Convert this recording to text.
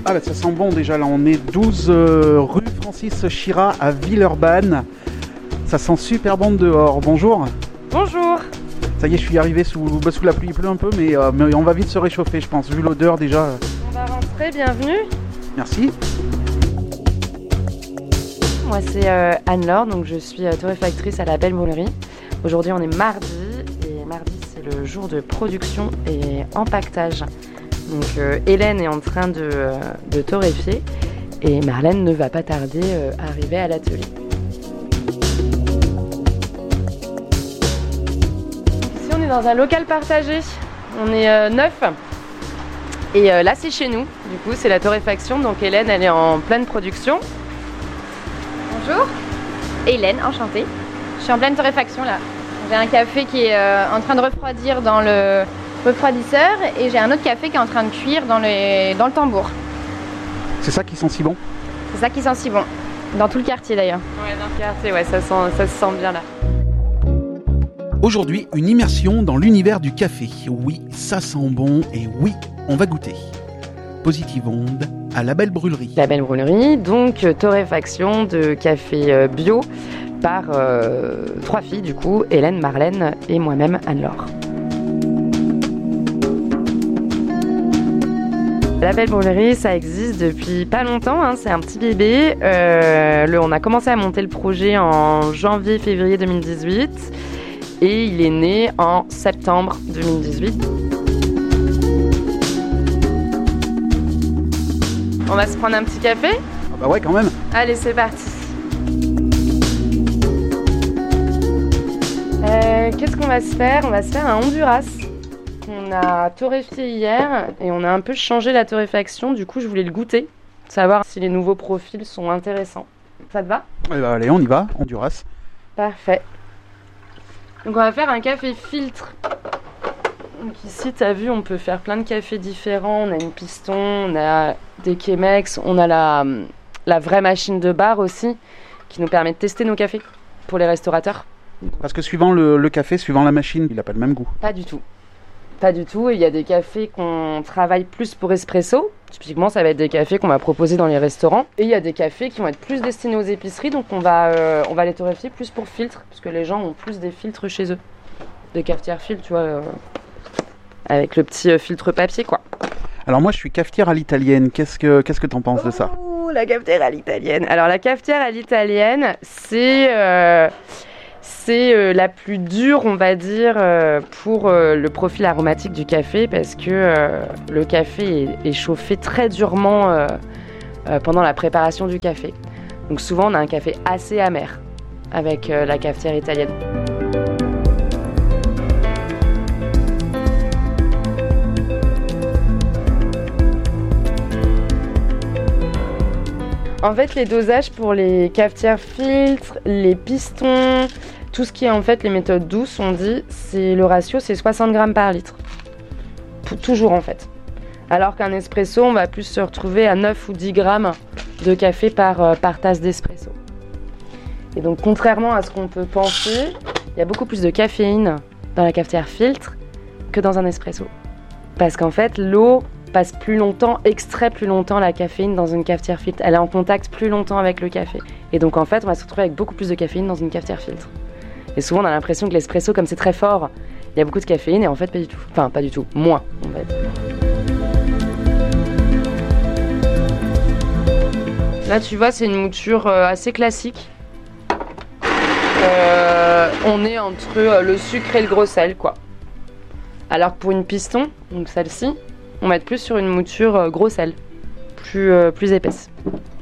Ah bah ça sent bon déjà, là on est 12 rue Francis Chira à Villeurbanne. Ça sent super bon dehors. Bonjour. Bonjour. Ça y est, je suis arrivé sous la pluie, il pleut un peu, mais on va vite se réchauffer, je pense, vu l'odeur déjà. On va rentrer, bienvenue. Merci. Moi c'est Anne-Laure, donc je suis torréfactrice à la Belle Brûlerie. Aujourd'hui on est mardi, et mardi c'est le jour de production et empaquetage. Donc Hélène est en train de torréfier et Marlène ne va pas tarder à arriver à l'atelier. Ici on est dans un local partagé, on est 9 et là c'est chez nous, du coup c'est la torréfaction, donc Hélène elle est en pleine production. Bonjour, Hélène, enchantée. Je suis en pleine torréfaction là. J'ai un café qui est en train de refroidir dans le refroidisseur et j'ai un autre café qui est en train de cuire dans le tambour. C'est ça qui sent si bon? C'est ça qui sent si bon. Dans tout le quartier d'ailleurs. Ouais, dans le quartier, ouais, ça se sent bien là. Aujourd'hui, une immersion dans l'univers du café. Oui, ça sent bon et oui, on va goûter. Positive Onde à la Belle Brûlerie. La Belle Brûlerie, donc torréfaction de café bio par 3 filles du coup, Hélène, Marlène et moi-même Anne-Laure. La Belle Brûlerie, ça existe depuis pas longtemps, hein, c'est un petit bébé. On a commencé à monter le projet en janvier-février 2018 et il est né en septembre 2018. On va se prendre un petit café? Ah bah ouais, quand même. Allez, c'est parti. Qu'est-ce qu'on va se faire? On va se faire un Honduras. On a torréfié hier et on a un peu changé la torréfaction. Du coup, je voulais le goûter, savoir si les nouveaux profils sont intéressants. Ça te va? Eh bah, allez, on y va, Honduras. Parfait. Donc on va faire un café filtre. Donc ici, tu as vu, on peut faire plein de cafés différents. On a une piston, on a des Chemex, on a la vraie machine de bar aussi, qui nous permet de tester nos cafés pour les restaurateurs. Parce que suivant le café, suivant la machine, il n'a pas le même goût. Pas du tout. Pas du tout. Il y a des cafés qu'on travaille plus pour espresso. Typiquement, ça va être des cafés qu'on va proposer dans les restaurants. Et il y a des cafés qui vont être plus destinés aux épiceries. Donc on va les torréfier plus pour filtre, parce que les gens ont plus des filtres chez eux. Des cafetières filtres, tu vois, avec le petit filtre papier, quoi. Alors moi, je suis cafetière à l'italienne. Qu'est-ce que t'en penses de ça? Oh, la cafetière à l'italienne. Alors la cafetière à l'italienne, c'est la plus dure, on va dire, pour le profil aromatique du café, parce que le café est chauffé très durement pendant la préparation du café. Donc souvent, on a un café assez amer avec la cafetière italienne. En fait, les dosages pour les cafetières filtres, les pistons, tout ce qui est en fait les méthodes douces, on dit, le ratio c'est 60 grammes par litre. Toujours en fait. Alors qu'un espresso, on va plus se retrouver à 9 ou 10 grammes de café par tasse d'espresso. Et donc contrairement à ce qu'on peut penser, il y a beaucoup plus de caféine dans la cafetière filtre que dans un espresso. Parce qu'en fait, l'eau passe plus longtemps, extrait plus longtemps la caféine dans une cafetière filtre. Elle est en contact plus longtemps avec le café. Et donc en fait, on va se retrouver avec beaucoup plus de caféine dans une cafetière filtre. Et souvent, on a l'impression que l'espresso, comme c'est très fort, il y a beaucoup de caféine et en fait, pas du tout. Enfin, pas du tout. Moins, on va dire. Là, tu vois, c'est une mouture assez classique. On est entre le sucre et le gros sel, quoi. Alors que pour une piston, donc celle-ci, on va être plus sur une mouture gros sel, plus épaisse.